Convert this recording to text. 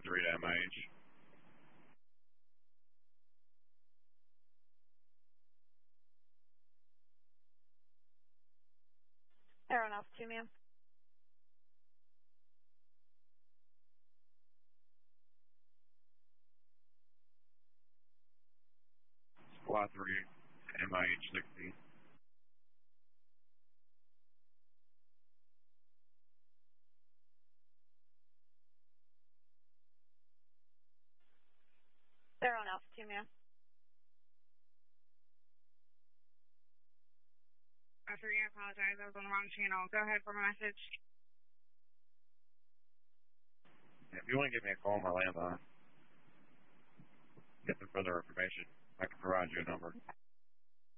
3 to MIH. Aeronauts 2, ma'am. Squad 3, MIH 60. Aeronauts 2, ma'am. After I apologize, I was on the wrong channel. Go ahead for my message. If you want to give me a call on my landline, get some further information, I can provide you a number.